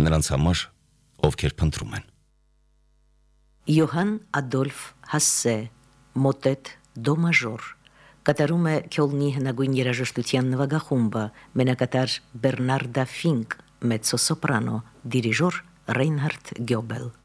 նրանց համար, ովքեր փնտրում են։ Յոհան Ադոլֆ Հասսե, մոտետ դո մաժոր, կատարում է Քյոլնի հնագույն երաժշտության նվագախումբը, մենակատար Բեռնարդա Ֆինկ, մեծո սոպրանո, դիրիժոր Ռեյնհարդ Գյոբել։